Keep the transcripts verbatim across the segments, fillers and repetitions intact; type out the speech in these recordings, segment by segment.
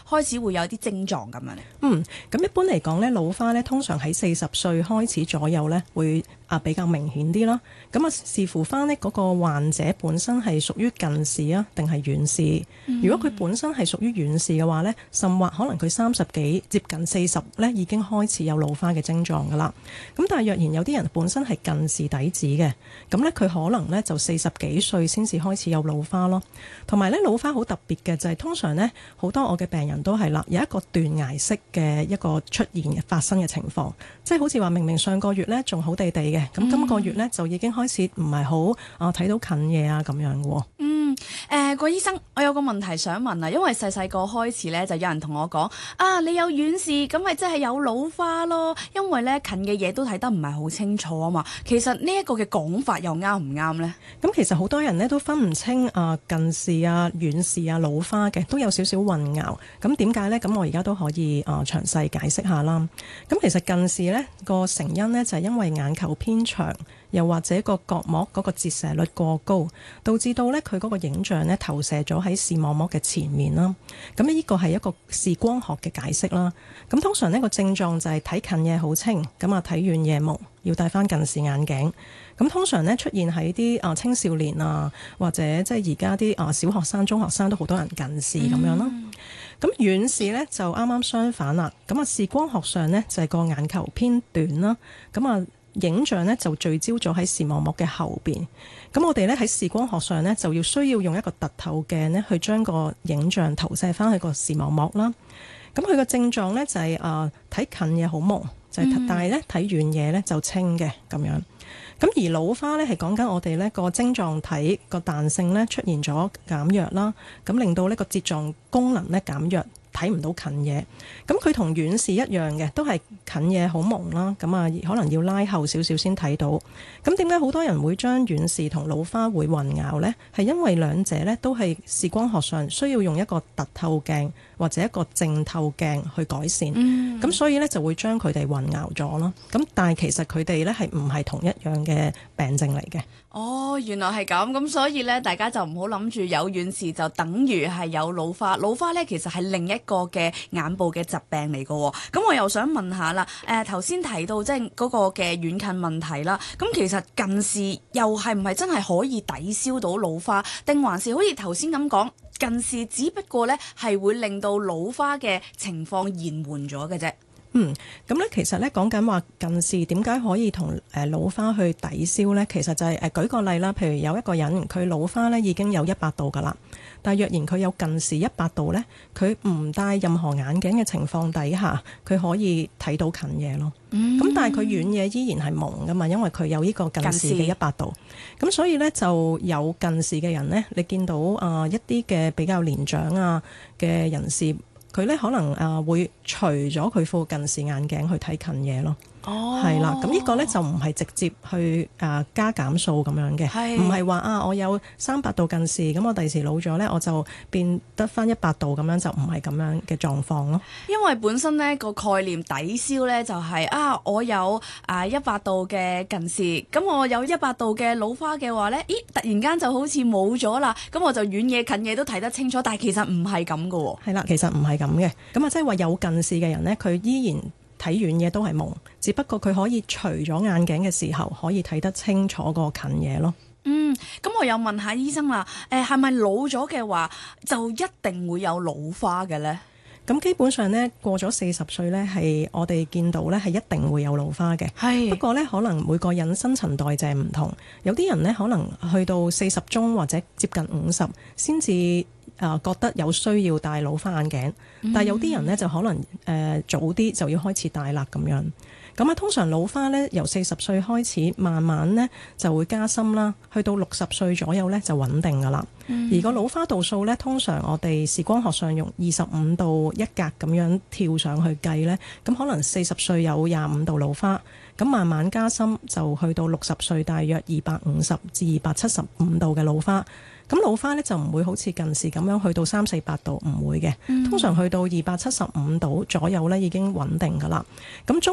開始會有啲症狀咁樣咧？ 嗯，咁一般嚟講咧，老花咧通常喺四十歲開始左右咧會啊比較明顯啲啦。咁啊視乎翻呢嗰個患者本身係屬於近視啊定係遠視。嗯、如果佢本身係屬於遠視嘅話咧，甚或可能佢三十幾接近四十咧已經開始有老花嘅症狀噶啦。咁但係若然有啲人本身係近視底子嘅，咁咧佢可能咧就四十幾歲先至開始有老花咯。同埋咧老花好特別嘅就係、是、通常咧好多我嘅病人都係啦，有一個斷崖式嘅一個出現嘅發生嘅情況，即係好似話明明上個月咧仲好地地嘅，咁、嗯、今個月咧就已經開始唔係好啊睇到近嘢啊咁樣嘅。 嗯，誒、呃，郭醫生，我有個問題想問啊，因為細細個開始咧就有人同我講啊，你有遠視，咁咪即係有老花咯，因為咧近嘅嘢都睇得唔係好清楚啊嘛。其實呢一個嘅講法又啱唔啱呢？ 咁其實好多人咧都分唔清啊近視啊、遠視啊、老花嘅，都有少少混淆。咁點解呢？咁我而家都可以啊詳細解釋下啦。咁其實近視呢個成因呢，就係因為眼球偏長，又或者個角膜嗰個折射率過高，導致到呢佢嗰個影像呢投射咗喺視網膜嘅前面啦。咁呢個係一個視光學嘅解釋啦。咁通常呢個症狀就係睇近嘢好清，咁啊睇遠嘢朦，要戴翻近視眼鏡。咁通常呢出現喺啲啊青少年啊，或者即係而家啲啊小學生、中學生都好多人近視咁樣啦。咁、嗯、遠視呢就啱啱相反啦。咁啊視光學上呢就係個眼球偏短啦。咁啊影像呢就聚焦咗喺視網膜嘅後邊。咁我哋呢喺視光學上呢就要需要用一個凸透鏡呢去將個影像投射翻去個視網膜啦。咁佢個症狀呢就係啊睇近嘢好朦，就係、是、但係呢睇遠嘢呢就清嘅咁樣。咁而老花咧係講緊我哋呢個晶狀體個彈性咧出現咗減弱啦，咁令到呢個睫狀功能咧減弱，睇唔到近嘢。咁佢同遠視一樣嘅，都係近嘢好朦啦，咁啊可能要拉後少少先睇到。咁點解好多人會將遠視同老花會混淆呢？係因為兩者咧都係視光學上需要用一個凸透鏡或者一個淨透鏡去改善。咁、嗯、所以咧就會將佢哋混淆咗咯。咁但係其實佢哋咧係唔係同一樣嘅病症嚟嘅。 哦，原來係咁，咁所以咧大家就唔好諗住有遠視就等於係有老花。老花咧其實係另一個嘅眼部嘅疾病嚟嘅。咁我又想問下啦，誒頭先提到即係嗰個嘅遠近問題啦，咁其實近視又係唔係真係可以抵消到老花，定還是好似頭先咁講，近視只不過咧係會令到老花嘅情況延緩咗嘅啫？ 嗯，咁咧其實咧講緊話近視點解可以同誒老花去抵消咧？其實就係、是、誒舉個例啦，譬如有一個人佢老花咧已經有一百度噶啦，但係若然佢有近視一百度咧，佢唔戴任何眼鏡嘅情況底下，佢可以睇到近嘢咯。咁、嗯、但係佢遠嘢依然係朦噶嘛，因為佢有呢個近視嘅一百度。咁所以咧就有近視嘅人咧，你見到啊、呃、一啲嘅比較年長啊嘅人士。佢咧可能啊會除咗佢副近視眼鏡去睇近嘢咯。哦，係啦，咁呢個咧就唔係直接去啊加減數咁樣嘅，唔係話啊我有三百度近視，咁我第時老咗咧我就變得翻一百度咁樣，就唔係咁樣嘅狀況咯。因為本身咧個概念抵消咧就係、是、啊我有啊一百度嘅近視，咁我有一百度嘅老花嘅話咧，咦突然間就好似冇咗啦，咁我就遠嘢近嘢都睇得清楚，但係其實唔係咁噶喎。係啦，其實唔係咁嘅，咁啊即係話有近視嘅人咧，佢依然睇遠嘢都係朦，只不過佢可以除咗眼鏡嘅時候，可以睇得清楚個近嘢咯。嗯，咁我又問下醫生啦，誒係咪老咗嘅話就一定會有老花嘅呢？咁基本上呢，過咗四十歲呢，係我哋見到呢係一定會有老花嘅。係不過呢，可能每個人新陳代謝唔同，有啲人呢可能去到四十中或者接近五十先至誒覺得有需要戴老花眼鏡，嗯、但係有啲人呢，就可能誒、呃、早啲就要開始戴啦咁樣。咁啊，通常老花咧由四十歲開始，慢慢咧就會加深啦，去到六十歲左右咧就穩定噶啦。嗯、而個老花度數咧，通常我哋視光學上用二十五度一格咁樣跳上去計咧，咁可能四十歲有廿五度老花，咁慢慢加深就去到六十歲大約二百五十至二百七十五度嘅老花。咁老花咧就唔會好似近視咁樣去到三四百度，唔會嘅。通常去到二百七十五度左右咧已經穩定噶啦。咁中間嗰個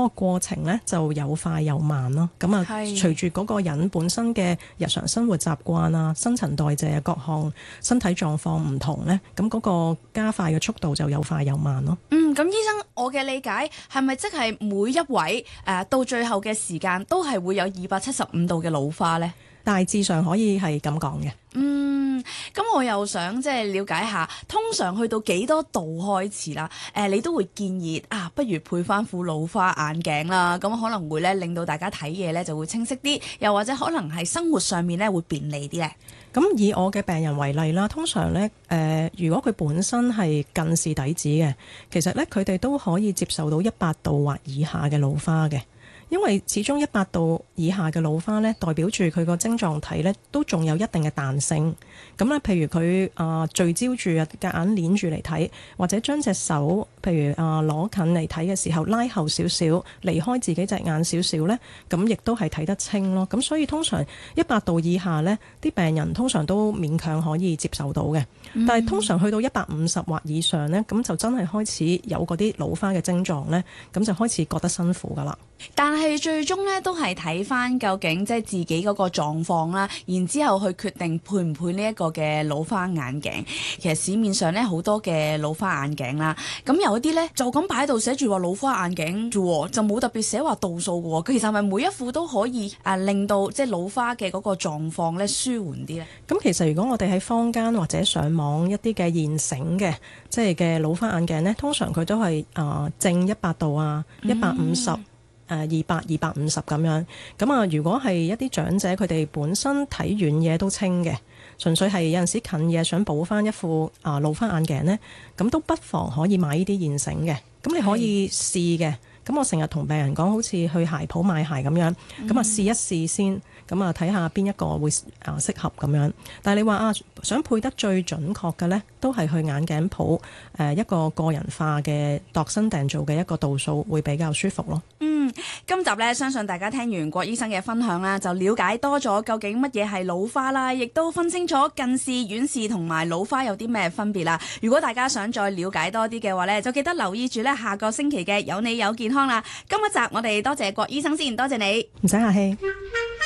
個過程呢就有快有慢咯。咁啊， 係隨住嗰個人本身嘅日常生活習慣啊、新陳代謝啊、各項身體狀況唔同呢，咁嗰個加快嘅速度就有快有慢咯。 嗯，咁醫生，我嘅理解係咪即係每一位誒、呃、到最後嘅時間都係會有二百七十五度嘅老花呢？ 大致上可以係咁講嘅。 嗯，咁我又想即係了解下，通常去到幾多度開始啦？誒、呃，你都會建議啊，不如配翻副老花眼鏡啦，咁可能會咧令到大家睇嘢咧就會清晰啲，又或者可能係生活上面咧會便利啲咧。 咁以我嘅病人為例啦，通常咧誒、呃，如果佢本身係近視底子嘅，其實咧佢哋都可以接受到一百度或以下嘅老花嘅。因為始終一百度以下嘅老花咧，代表住佢個晶狀體咧都仲有一定嘅彈性。咁咧，譬如佢啊、呃、聚焦住啊，夾硬捏住嚟睇，或者將隻手譬如啊攞、呃、近嚟睇嘅時候拉後少少，離開自己隻眼少少咧，咁亦都係睇得清咯。咁所以通常一百度以下咧，啲病人通常都勉強可以接受到嘅。嗯、但係通常去到一百五十或以上咧，咁就真係開始有嗰啲老花嘅症狀咧，咁就開始覺得辛苦噶啦。 但係最終咧都係睇翻究竟即係自己嗰個狀況啦，然之後去決定配唔配呢一個嘅老花眼鏡。其實市面上咧好多嘅老花眼鏡啦，咁有一啲咧就咁擺喺度寫住話老花眼鏡啫，就冇特別寫話度數嘅喎。其實係咪每一副都可以啊令到即係老花嘅嗰個狀況咧舒緩啲咧？咁其實如果我哋喺坊間或者上網一啲嘅現成嘅即係嘅老花眼鏡咧，通常佢都係啊、呃、正一百度啊，一百五十。誒二百、二百五十咁樣，咁啊，如果係一啲長者，佢哋本身睇遠嘢都清嘅，純粹係有陣時近嘢想補翻一副啊老花眼鏡呢，咁都不妨可以買呢啲現成嘅，咁你可以試嘅。咁我成日同病人講，好似去鞋鋪買鞋咁樣，咁啊試一試先，咁啊睇下邊一個會啊適合咁樣。但係你話啊，想配得最準確嘅呢，都係去眼鏡鋪誒一個個人化嘅度身訂造嘅一個度數，會比較舒服咯。 嗯，今集咧，相信大家聽完郭醫生嘅分享啦，就了解多咗究竟乜嘢係老花啦，亦都分清楚近視、遠視同埋老花有啲咩分別啦。如果大家想再了解多啲嘅話咧，就記得留意住咧下個星期嘅有你有健康啦。今一集我哋多謝郭醫生先，多謝你， 唔使客氣。